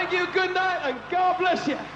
Thank you, good night, and God bless you.